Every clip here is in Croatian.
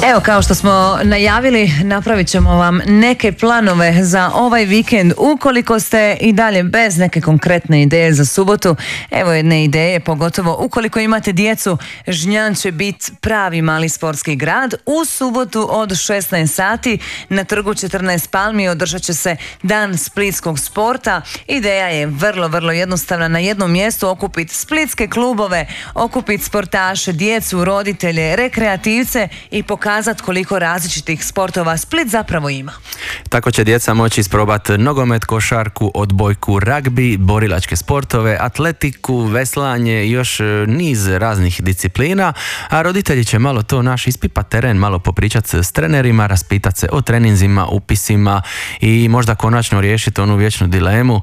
Evo, kao što smo najavili, napravit ćemo vam neke planove za ovaj vikend. Ukoliko ste i dalje bez neke konkretne ideje za subotu, evo jedne ideje, pogotovo ukoliko imate djecu. Žnjan će biti pravi mali sportski grad. U subotu od 16 sati na trgu 14 Palmi održat će se dan splitskog sporta. Ideja je vrlo jednostavna. Na jednom mjestu okupiti splitske klubove, okupiti sportaše, djecu, roditelje, rekreativce i pokazati koliko različitih sportova Split zapravo ima. Tako će djeca moći isprobati nogomet, košarku, odbojku, ragbi, borilačke sportove, atletiku, veslanje i još niz raznih disciplina, a roditelji će malo to ispipati teren, malo popričati s trenerima, raspitati se o treninzima, upisima i možda konačno riješiti onu vječnu dilemu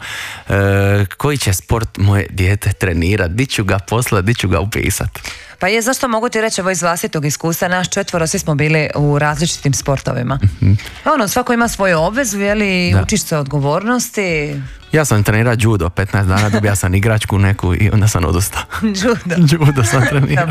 koji će sport moje dijete trenirati, di ću ga poslati, di ću ga upisati. Pa je, zašto mogu ti reći ovo iz vlastitog iskustva, nas 4 svi smo bili u različitim sportovima. Svako ima svoju obvezu, učiš se odgovornosti. Ja sam trenirao judo 15 dana, dobija sam igračku neku i onda sam odustao. Judo sam trenirao.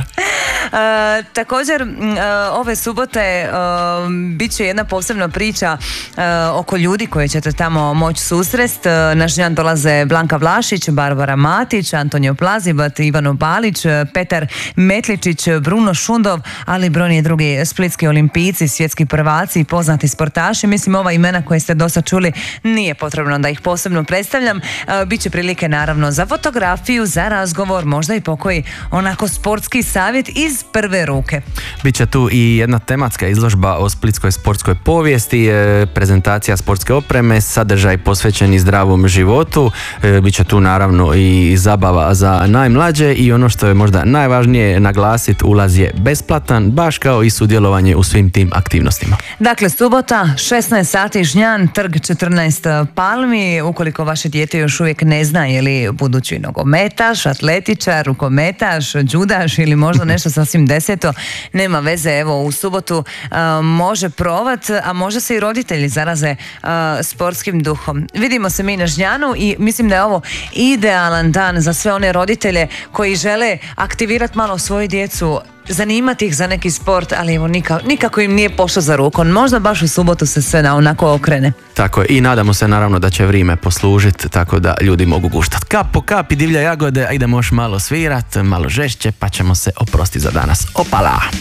Također, ove subote bit će jedna posebna priča oko ljudi koje ćete tamo moći susrest. Na Žnjan dolaze Blanka Vlašić, Barbara Matić, Antonio Plazibat, Ivano Balić, Petar Metličić, Bruno Šundov, ali brojni drugi splitski olimpijci, svjetski prvaci i poznati sportaši. Mislim, ova imena koje ste dosta čuli nije potrebno da ih posebno predstavljam. Biće prilike naravno za fotografiju, za razgovor, možda i pokoji onako sportski savjet iz prve ruke. Biće tu i jedna tematska izložba o splitskoj sportskoj povijesti, prezentacija sportske opreme, sadržaj posvećeni zdravom životu. Biće tu naravno i zabava za najmlađe i ono što je možda najvažnije naglasiti, ulaz je besplatan, baš kao i sudjelovanje u svim tim aktivnostima. Dakle, subota, 16 sati, Žnjan, trg 14 Palmi. Ukoliko vaše dijete još uvijek ne zna je li budući nogometaš, atletičar, rukometaš, džudaš ili možda nešto sasvim deseto, nema veze, evo u subotu može provat, a možda se i roditelji zaraze sportskim duhom. Vidimo se mi na Žnjanu i mislim da je ovo idealan dan za sve one roditelje koji žele aktivirati malo svoju djecu, zanimati ih za neki sport, ali evo nikako im nije pošlo za rukom. Možda baš u subotu se sve onako okrene. Tako je, i nadamo se naravno da će vrijeme poslužiti tako da ljudi mogu guštati. Kap po kap i divlje jagode, a idemo još malo svirat, malo žešće, pa ćemo se oprostiti za danas. Opala!